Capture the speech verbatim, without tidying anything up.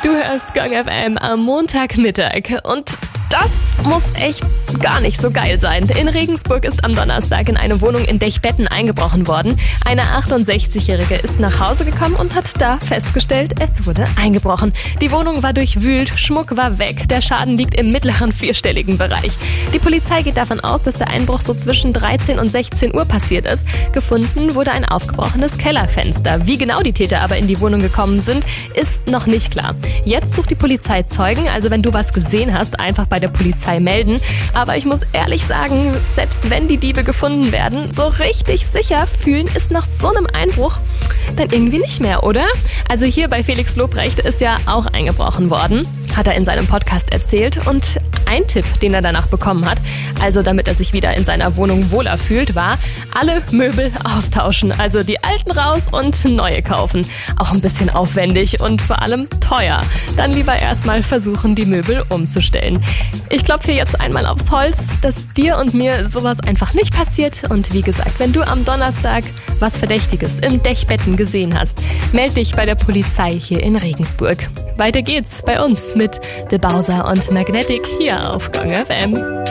Du hörst Gong F M am Montagmittag und das muss echt gar nicht so geil sein. In Regensburg ist am Donnerstag in eine Wohnung in Dechbetten eingebrochen worden. Eine achtundsechzigjährige ist nach Hause gekommen und hat da festgestellt, es wurde eingebrochen. Die Wohnung war durchwühlt, Schmuck war weg. Der Schaden liegt im mittleren vierstelligen Bereich. Die Polizei geht davon aus, dass der Einbruch so zwischen dreizehn und sechzehn Uhr passiert ist. Gefunden wurde ein aufgebrochenes Kellerfenster. Wie genau die Täter aber in die Wohnung gekommen sind, ist noch nicht klar. Jetzt sucht die Polizei Zeugen, also wenn du was gesehen hast, einfach bei der Polizei melden. Aber ich muss ehrlich sagen, selbst wenn die Diebe gefunden werden, so richtig sicher fühlen ist nach so einem Einbruch dann irgendwie nicht mehr, oder? Also hier bei Felix Lobrecht ist ja auch eingebrochen worden, hat er in seinem Podcast erzählt. Und ein Tipp, den er danach bekommen hat, also damit er sich wieder in seiner Wohnung wohler fühlt, war, alle Möbel austauschen. Also die alten raus und neue kaufen. Auch ein bisschen aufwendig und vor allem teuer. Dann lieber erstmal versuchen, die Möbel umzustellen. Ich klopfe hier jetzt einmal aufs Holz, dass dir und mir sowas einfach nicht passiert. Und wie gesagt, wenn du am Donnerstag was Verdächtiges im Dechbetten gesehen hast, meld dich bei der Polizei hier in Regensburg. Weiter geht's bei uns mit The Bowser und Magnetic hier auf Gong F M.